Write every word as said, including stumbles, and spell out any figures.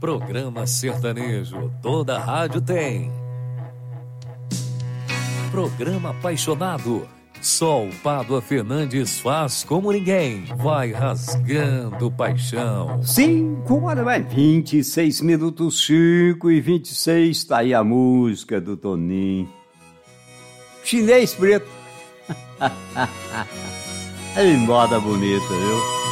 Programa sertanejo, toda rádio tem. Programa apaixonado, só o Pádua Fernandes faz como ninguém. Vai rasgando paixão. cinco horas mais vinte e seis minutos, cinco e vinte e seis, tá aí a música do Toninho. Chinês preto. Aí, moda bonita, viu?